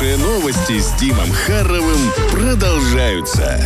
Хорошие новости с Димом Харровым продолжаются.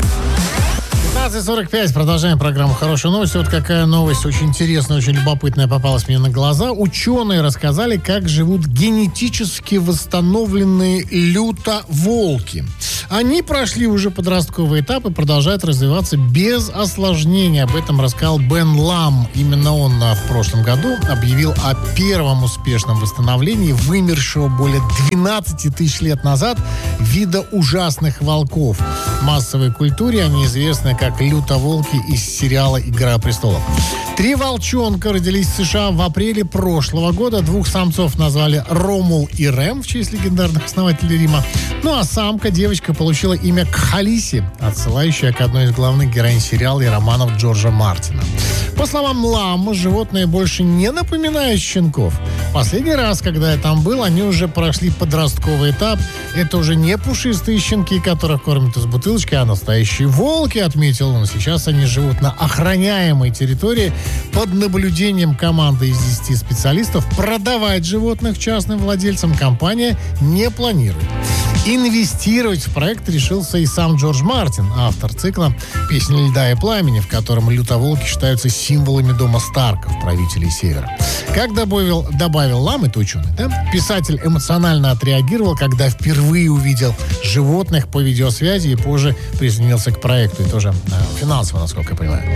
15:45. Продолжаем программу «Хорошие новости». Вот какая новость очень интересная, очень любопытная попалась мне на глаза. Ученые рассказали, как живут генетически восстановленные лютоволки. Они прошли уже подростковый этап и продолжают развиваться без осложнений. Об этом рассказал Бен Лам. Именно он в прошлом году объявил о первом успешном восстановлении вымершего более 12 тысяч лет назад вида ужасных волков. В массовой культуре они известны как лютоволки из сериала «Игра престолов». 3 волчонка родились в США в апреле прошлого года. 2 самцов назвали Ромул и Рэм в честь легендарных основателей Рима. Ну а самка, девочка, получила имя Кхалиси, отсылающее к одной из главных героинь сериала и романов Джорджа Мартина. По словам Лама, животные больше не напоминают щенков. Последний раз, когда я там был, они уже прошли подростковый этап. Это уже не пушистые щенки, которых кормят из бутылочки, а настоящие волки, отметил он. Сейчас они живут на охраняемой территории под наблюдением команды из 10 специалистов. Продавать животных частным владельцам компания не планирует. Инвестировать в проект решился и сам Джордж Мартин, автор цикла «Песни льда и пламени», в котором лютоволки считаются символами дома Старков, правителей Севера. Как добавил Лам, это ученый, да? Писатель эмоционально отреагировал, когда впервые увидел животных по видеосвязи и позже присоединился к проекту, и тоже финансово, насколько я понимаю.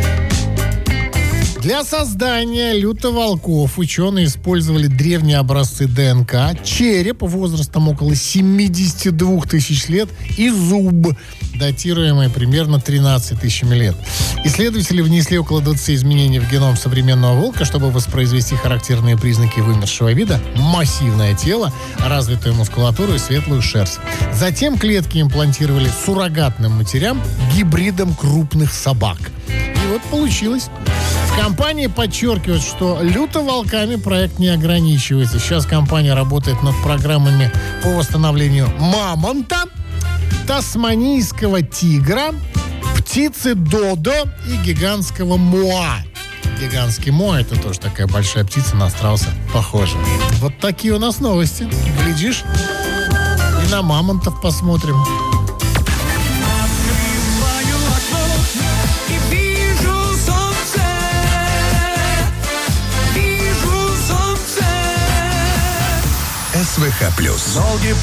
Для создания лютоволков ученые использовали древние образцы ДНК, череп возрастом около 72 тысяч лет и зуб, датируемый примерно 13 тысячами лет. Исследователи внесли около 20 изменений в геном современного волка, чтобы воспроизвести характерные признаки вымершего вида: массивное тело, развитую мускулатуру и светлую шерсть. Затем клетки имплантировали суррогатным матерям, гибридам крупных собак. И вот получилось. В компании подчеркивают, что лютоволками проект не ограничивается. Сейчас компания работает над программами по восстановлению мамонта, тасманийского тигра, птицы додо и гигантского моа. Гигантский моа — это тоже такая большая птица, на страуса похожа. Вот такие у нас новости. Глядишь, и на мамонтов посмотрим. СВХ+.